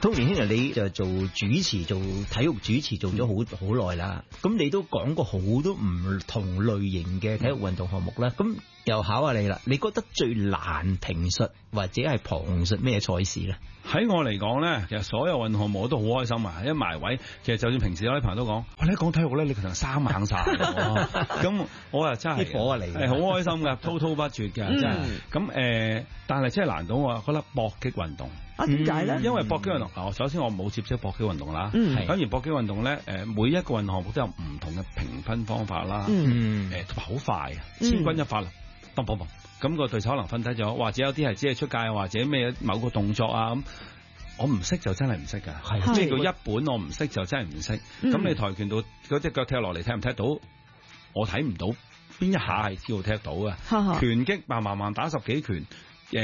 Tony兄啊，你就做主持，做體育主持做咗好耐啦。咁你都講過好多唔同類型嘅體育運動項目啦。咁又考下你啦，你覺得最難評述或者係旁述咩賽事咧？ 喺我嚟講咧，其實所有運動項目我都好開心啊！一埋位，其實就算平時有啲朋友都講，你一講體育咧，你其實生猛晒。咁我啊真係啲火嚟， 好開心噶，滔滔不絕嘅真係。咁但係真係難到我覺得搏擊運動。 點解咧？ 因為搏擊運動，首先我冇接觸搏擊運動啦。咁而搏擊運動咧，每一個運動項目都有唔同嘅評分方法啦。同埋好快，千鈞一髮啦，嘣嘣嘣。咁個對手可能分低咗，或者有啲係只係出界，或者咩某個動作啊咁，我唔識就真係唔識噶。即係叫一本我唔識就真係唔識。咁你跆拳道嗰隻腳踢落嚟踢唔踢到？我睇唔到邊一下係叫踢到嘅。拳擊慢慢打10幾拳，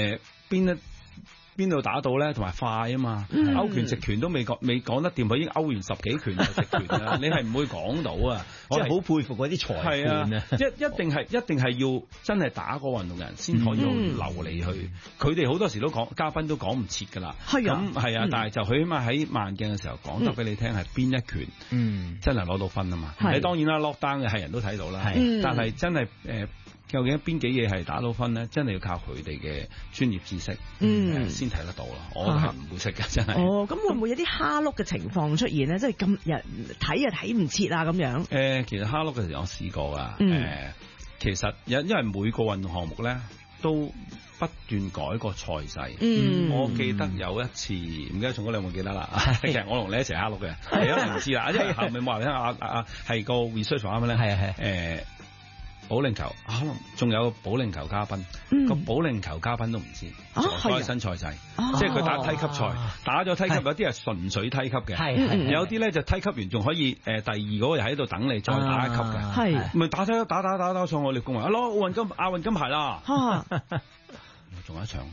邊度打到咧？同埋快啊嘛！勾拳直拳都未講得掂，佢已經勾完10幾拳就直拳啦。你係唔會講到啊！ 我係好佩服嗰啲裁判啊！ 一定係要真係打過運動人先可以留你去。佢哋好多時都講，嘉賓都講唔切噶啦。咁係啊，但係就佢起碼喺慢鏡嘅時候講得俾你聽係邊一拳，真係攞到分啊嘛！你當然啦，lock down嘅係人都睇到啦，但係真係究竟邊幾嘢係打到分咧？真係要靠佢哋嘅專業知識，先睇得到咯。我係唔會識嘅，真係。 咁會唔會有啲蝦碌嘅情況出現咧？即係咁日睇又睇唔切啊咁樣。 其實蝦碌嘅時候我試過噶。其實因為每個運動項目咧都不斷改個賽制。我記得有一次，唔記得從嗰兩個記得啦。其實我同你一齊蝦碌嘅，你一定唔知啦。因為後面冇話聽係個 research 啱嘅咧。保齡球可能仲有個保齡球嘉賓，個保齡球嘉賓都唔知改新賽制，即係佢打梯級賽，打咗梯級，有啲係純粹梯級嘅，有啲咧就梯級完仲可以第二嗰個人喺度等你再打一級嘅，咪打上我哋公話，攞亞運金牌啦，仲有一場。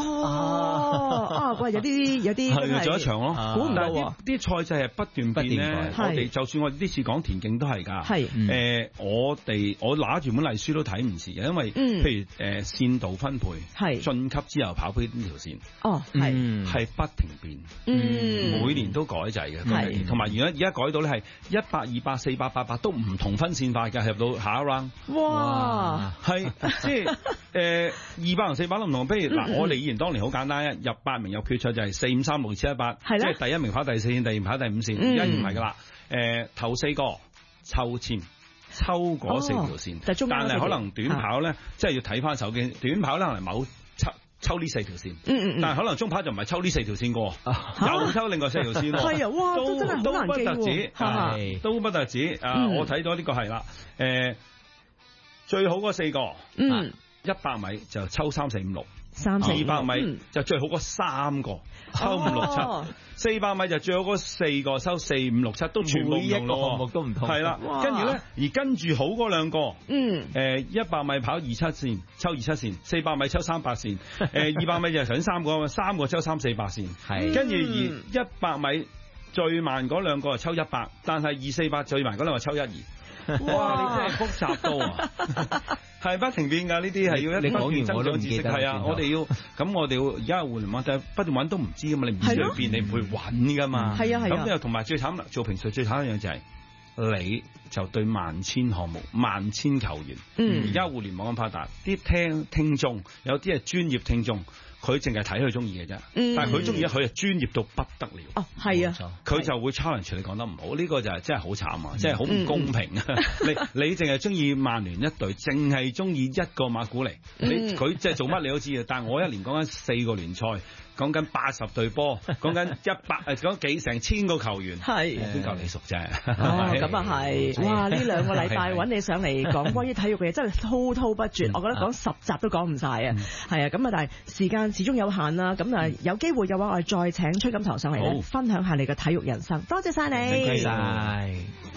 喂，有啲係做一場咯， 估唔到啲賽制係不斷變咧。我哋就算我哋呢次講田徑都係㗎。我拿住本例書都睇唔切嘅，因為譬如線道分配，晉級之後跑邊條線，係不停變，每年都改制嘅。同埋而家改到咧係100、200、400、800都唔同分線法㗎，入到下一 round。哇！係即係200同400都唔同。譬如嗱，我哋以前當年好簡單，入8名入決賽就係4、5、3、6、7、1、8，即係第一名跑第4線，第二名跑第5線。而家唔係噶啦，頭4個抽籤抽嗰4條線，但係可能短跑咧，即係要睇翻手機。短跑咧可能某抽呢4條線，但係可能中跑就唔係抽呢4條線過，又抽另外4條線咯。係啊，哇，都真係好難記，都不特止。我睇到呢個係啦，最好嗰4個，100米就抽3、4、5、6。200米就最好嗰3個抽5、6、7， 400米就最好嗰4個抽4、5、6、7，都全部唔同咯，每一個項目都唔同。係啦，跟住咧，而跟住好嗰2個，100米跑27線，抽27線；400米抽300線；200米就係想3個抽3、400線。係，跟住而100米最慢嗰2個就抽100，但係2、400最慢嗰2個抽1、2。哇！你真係複雜到啊！係不停變㗎，呢啲係要一不斷增長知識。係啊，我哋要而家互聯網就不斷揾都唔知㗎嘛，你唔知裏邊你唔會揾㗎嘛。係啊係啊。咁又同埋最慘做評述最慘一樣就係你就對萬千項目、萬千球員。而家互聯網咁發達，啲聽眾有啲係專業聽眾。佢淨係睇佢中意嘅啫，但係佢中意咧，佢係專業到不得了。哦，係啊，佢就會 challenge 你講得唔好，呢個就係真係好慘啊，即係好唔公平啊！你淨係中意曼聯一隊，淨係中意一個馬古尼，佢即係做乜你都知啊！但係我一年講緊4個聯賽，講緊80隊波，講緊講幾成千個球員，係邊夠你熟啫？ 咁啊係，哇！呢2個禮拜揾你上嚟講關於體育嘅嘢，真係滔滔不絕。我覺得講10集都講唔晒啊！係啊，咁啊，但係時間始終有限啦。咁啊，有機會嘅話，我哋再請崔錦棠上嚟咧，分享下你嘅體育人生。多謝晒你， 多謝晒。